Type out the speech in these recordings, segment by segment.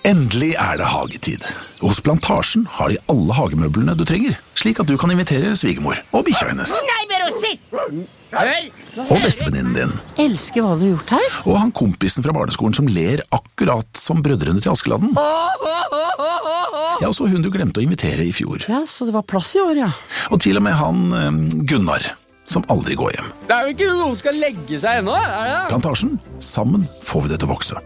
Endelig det hagetid. Hos Plantasjen har de alle hagemøblene du trenger, slik at du kan invitere svigermor og bikkja hennes. Nei, bare sitt! Hør! Og bestevenninnen din. Elsker hva du har gjort her. Og han kompisen fra barneskolen som ler akkurat som brødrene til Askeladden. Ja, og så hun du glemte å invitere i fjor. Ja, så det var plass i år, ja. Og til og med han Gunnar, som aldri går hjem. Det jo ikke noen som skal legge seg ennå, det? Plantasjen, sammen får vi det til å vokse.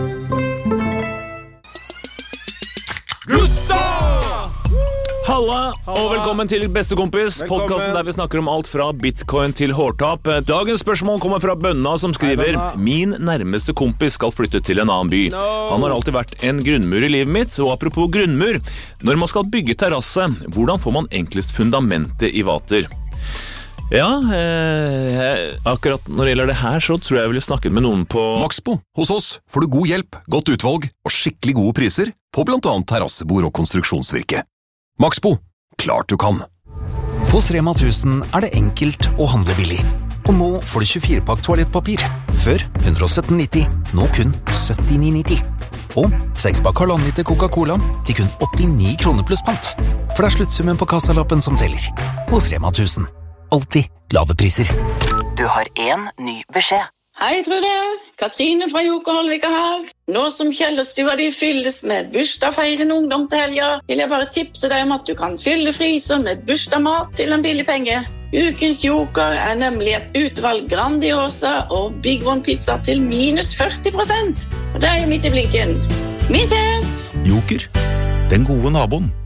Halla, og velkommen til Bestekompis, podcasten der vi snakker om alt fra bitcoin til hårtap. Dagens spørsmål kommer fra Bønna som skriver: Min nærmeste kompis skal flytte til en annen by. Han har alltid vært en grunnmur i livet mitt, og apropos grunnmur, når man skal bygge terrasse, hvordan får man enklest fundamentet i vater? Ja, akkurat når det gjelder det her, så tror jeg ville snakket med noen på Maxbo. Hos oss får du god hjelp, godt utvalg og skikkelig gode priser på blant annet terrassebord og konstruksjonsvirke. Maxbo. Klart du kan. Hos Rema 1000 det enkelt å handle billig. Og nå får du 24-pakk toalettpapir. Før 117,90, nå kun 79,90. Og 6-pakk 1,5 liter Coca-Cola til kun 89 kroner pluss pant. For det sluttsummen på kassalappen som teller. Hos Rema 1000. Alltid lave priser. Du har en ny beskjed. Hei, Trude. Katrine fra Jokerholvika her. Nå som Kjellerstua di fylles med bursdagsfeirende ungdom til helga, vil jeg bare tipse deg om at du kan fylle frysen med bursdagsmat til en billig penge. Ukens Joker nemlig et utvalg Grandiosa og Big One pizza til minus 40%. Og det midt i blinken. Vi ses! Joker, den gode naboen.